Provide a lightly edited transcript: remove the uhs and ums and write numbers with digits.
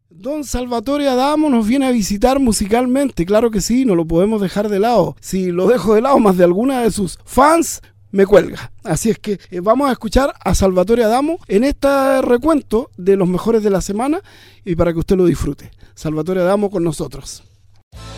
Don Salvatore Adamo nos viene a visitar musicalmente, claro que sí, no lo podemos dejar de lado. Si lo dejo de lado, más de alguna de sus fans me cuelga. Así es que vamos a escuchar a Salvatore Adamo en este recuento de los mejores de la semana y para que usted lo disfrute. Salvatore Adamo con nosotros.